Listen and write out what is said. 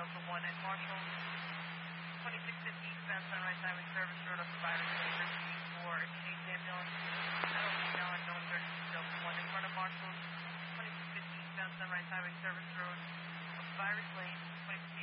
Delta 1 at Marshall. 2650 eastbound Sunrise Highway Service Road up to Virus Lane, proceeding for a Chase ambulance. LOC unknown 32 Delta 1 in front of Marshall. 2650 eastbound Sunrise Highway Service Road up to Virus Lane.